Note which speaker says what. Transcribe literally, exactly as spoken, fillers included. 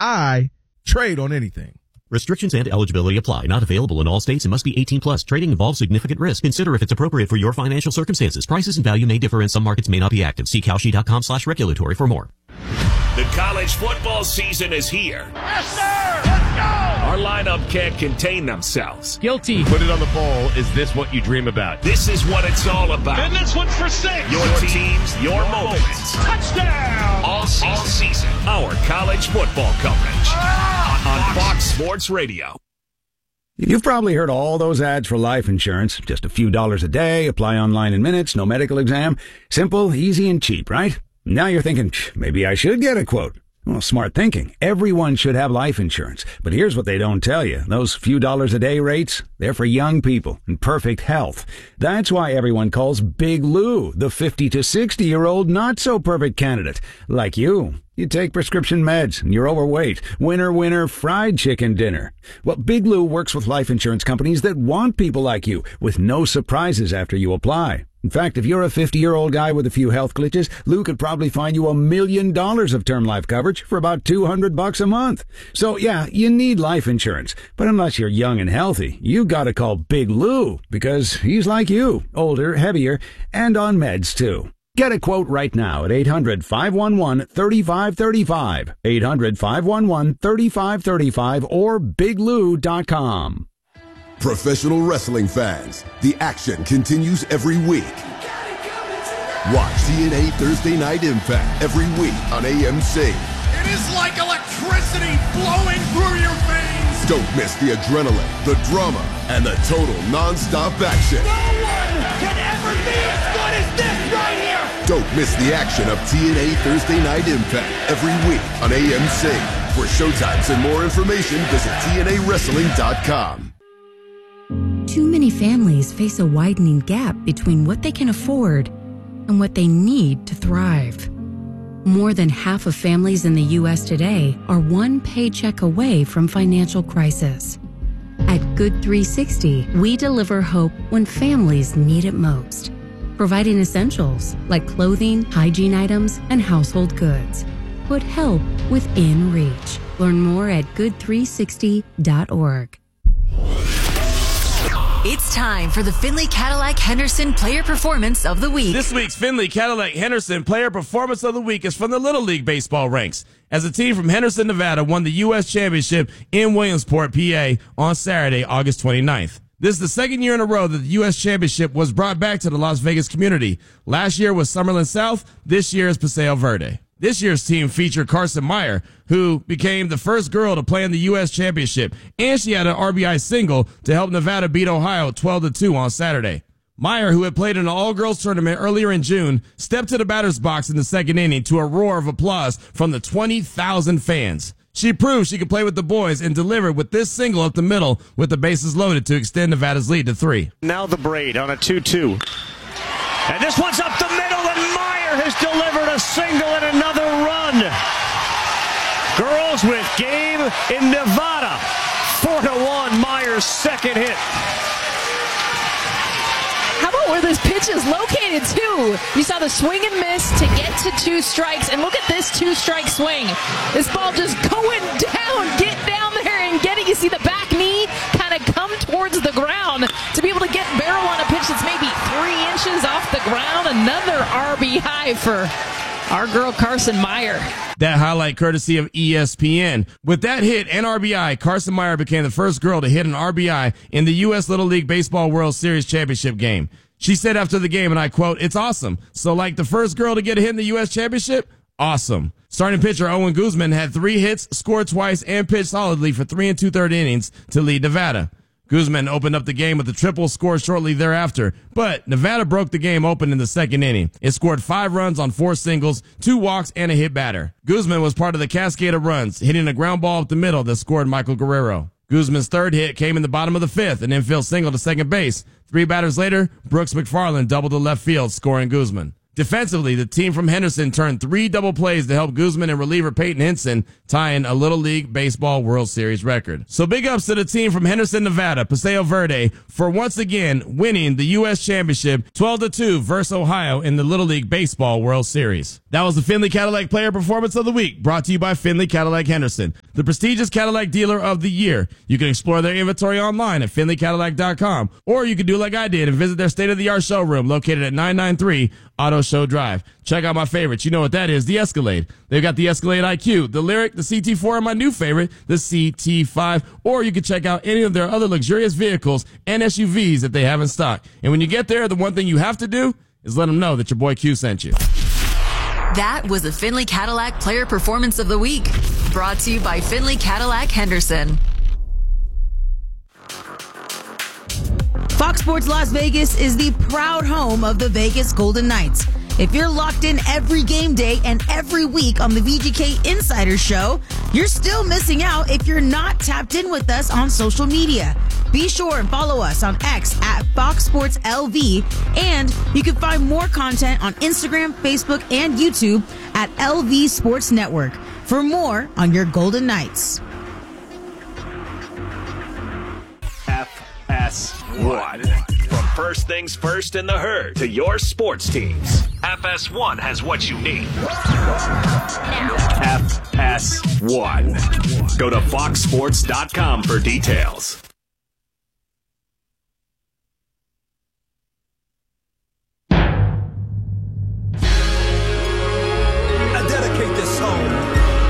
Speaker 1: I trade on anything.
Speaker 2: Restrictions and eligibility apply. Not available in all states and must be eighteen plus. Trading involves significant risk. Consider if it's appropriate for your financial circumstances. Prices and value may differ and some markets may not be active. See Kalshi.com slash regulatory for more.
Speaker 3: The college football season is here.
Speaker 4: Yes, sir! Let's go!
Speaker 3: Our lineup can't contain themselves.
Speaker 4: Guilty.
Speaker 5: Put it on the poll. Is this what you dream about?
Speaker 3: This is what it's all about.
Speaker 4: And this one's for six.
Speaker 3: Your teams, your, your moments.
Speaker 4: Touchdown!
Speaker 3: All season. All season. Our college football coverage. Ah, on Fox Sports Radio.
Speaker 6: You've probably heard all those ads for life insurance. Just a few dollars a day, apply online in minutes, no medical exam. Simple, easy, and cheap, right? Now you're thinking, maybe I should get a quote. Well, smart thinking. Everyone should have life insurance. But here's what they don't tell you. Those few dollars a day rates, they're for young people in perfect health. That's why everyone calls Big Lou the fifty to sixty-year-old not-so-perfect candidate. Like you. You take prescription meds and you're overweight. Winner, winner, fried chicken dinner. Well, Big Lou works with life insurance companies that want people like you with no surprises after you apply. In fact, if you're a fifty-year-old guy with a few health glitches, Lou could probably find you a million dollars of term life coverage for about two hundred bucks a month. So yeah, you need life insurance. But unless you're young and healthy, you gotta call Big Lou because he's like you, older, heavier, and on meds too. Get a quote right now at eight hundred, five one one, three five three five, eight hundred, five one one, three five three five, or big lou dot com.
Speaker 7: Professional wrestling fans, the action continues every week. Watch T N A Thursday Night Impact every week on A M C.
Speaker 8: It is like electricity flowing through your veins.
Speaker 7: Don't miss the adrenaline, the drama, and the total non-stop action.
Speaker 8: No one can ever be as good as this right here.
Speaker 7: Don't miss the action of T N A Thursday Night Impact every week on A M C. For showtimes and more information, visit T N A wrestling dot com.
Speaker 9: Too many families face a widening gap between what they can afford and what they need to thrive. More than half of families in the U S today are one paycheck away from financial crisis. At Good three sixty, we deliver hope when families need it most, providing essentials like clothing, hygiene items, and household goods. Put help within reach. Learn more at good three sixty dot org.
Speaker 10: It's time for the Findlay Cadillac Henderson Player Performance of the Week.
Speaker 5: This week's Findlay Cadillac Henderson Player Performance of the Week is from the Little League Baseball ranks, as a team from Henderson, Nevada won the U S Championship in Williamsport, P A on Saturday, August twenty-ninth. This is the second year in a row that the U S Championship was brought back to the Las Vegas community. Last year was Summerlin South. This year is Paseo Verde. This year's team featured Carson Meyer, who became the first girl to play in the U S Championship, and she had an R B I single to help Nevada beat Ohio twelve to two on Saturday. Meyer, who had played in an all-girls tournament earlier in June, stepped to the batter's box in the second inning to a roar of applause from the twenty thousand fans. She proved she could play with the boys and delivered with this single up the middle with the bases loaded to extend Nevada's lead to three.
Speaker 4: Now the braid on a two two. And this one's up the middle, and Meyer has delivered a single and another run. Girls with game in Nevada. Four to one, Meyer's second hit.
Speaker 11: How about where this pitch is located, too? You saw the swing and miss to get to two strikes, and look at this two-strike swing. This ball just going down, get down there and get it. You see the back knee kind of come towards the ground to be able to get barrel on a pitch that's maybe three inches off the ground. Another R B I for our girl Carson Meyer.
Speaker 5: That highlight courtesy of E S P N. With that hit and R B I, Carson Meyer became the first girl to hit an R B I in the U S Little League Baseball World Series Championship game. She said after the game, and I quote, "It's awesome. So like the first girl to get a hit in the U S Championship? Awesome." Starting pitcher Owen Guzman had three hits, scored twice, and pitched solidly for three and two-thirds innings to lead Nevada. Guzman opened up the game with a triple score shortly thereafter, but Nevada broke the game open in the second inning. It scored five runs on four singles, two walks, and a hit batter. Guzman was part of the cascade of runs, hitting a ground ball up the middle that scored Michael Guerrero. Guzman's third hit came in the bottom of the fifth, an infield single to second base. Three batters later, Brooks McFarland doubled to left field, scoring Guzman. Defensively, the team from Henderson turned three double plays to help Guzman and reliever Peyton Henson tie in a Little League Baseball World Series record. So big ups to the team from Henderson, Nevada, Paseo Verde, for once again winning the U S Championship twelve to two versus Ohio in the Little League Baseball World Series. That was the Findlay Cadillac Player Performance of the Week, brought to you by Findlay Cadillac Henderson. the prestigious Cadillac dealer of the year. You can explore their inventory online at Finley Cadillac dot com, or you can do like I did and visit their state-of-the-art showroom located at nine ninety-three Auto Show Drive. Check out my favorites. You know what that is, the Escalade. They've got the Escalade I Q, the Lyriq, the C T four, and my new favorite, the C T five. Or you can check out any of their other luxurious vehicles and S U Vs that they have in stock. And when you get there, the one thing you have to do is let them know that your boy Q sent you.
Speaker 10: That was the Finley Cadillac Player Performance of the Week. Brought to you by Finley Cadillac Henderson.
Speaker 12: Fox Sports Las Vegas is the proud home of the Vegas Golden Knights. If you're locked in every game day and every week on the V G K Insider Show, you're still missing out if you're not tapped in with us on social media. Be sure and follow us on X at Fox Sports L V, and you can find more content on Instagram, Facebook, and YouTube at L V Sports Network for more on your Golden Knights.
Speaker 3: F S one. From first things first in the herd to your sports teams, F S one has what you need. F S one. Go to fox sports dot com for details.